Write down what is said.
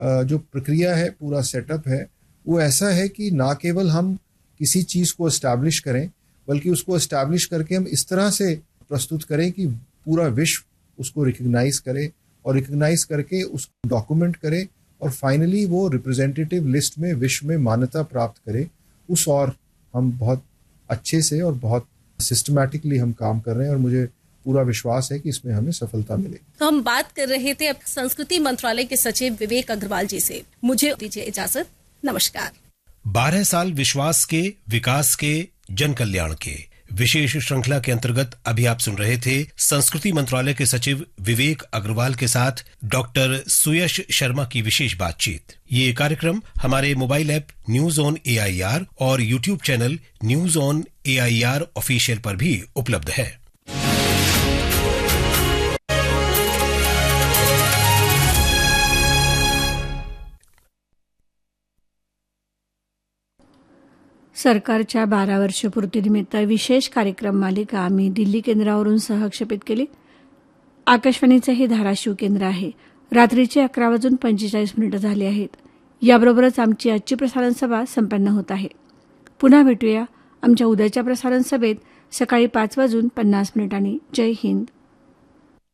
जो प्रक्रिया है, पूरा सेटअप है, वो ऐसा है कि ना केवल हम किसी चीज़ को एस्टैब्लिश करें, बल्कि उसको एस्टैब्लिश करके हम इस तरह से प्रस्तुत करें कि पूरा विश्व उसको रिकग्नाइज करे और रिकग्नाइज करके उसको डॉक्यूमेंट करे और फाइनली वो रिप्रेजेंटेटिव लिस्ट में विश्व में मान्यता प्राप्त करे। उस और हम बहुत अच्छे से और बहुत सिस्टमैटिकली हम काम कर रहे हैं और मुझे पूरा विश्वास है कि इसमें हमें सफलता मिलेगी। तो हम बात कर रहे थे अब संस्कृति मंत्रालय के सचिव विवेक अग्रवाल जी से। मुझे दीजिए इजाजत, नमस्कार। 12 साल विश्वास के, विकास के, जन कल्याण के विशेष श्रृंखला के अंतर्गत अभी आप सुन रहे थे संस्कृति मंत्रालय के सचिव विवेक अग्रवाल के साथ डॉक्टर सुयश शर्मा की विशेष बातचीत। ये कार्यक्रम हमारे mobile app news on AIR और YouTube channel news on AIR official पर भी उपलब्ध है। सरकारच्या 12 वर्ष पूर्तीनिमित्त विशेष कार्यक्रम मालिका आम्ही दिल्ली केंद्रावरून सहक्षेपित केली। आकाशवाणीचे हे धाराशिव केंद्र आहे। रात्रीचे 11:45 झाले आहेत। याबरोबरच आमची आजची प्रसारण सभा संपन्न होत आहे। पुन्हा भेटूया आमच्या उद्याच्या प्रसारण सभेत सकाळी 5:50 जय हिंद,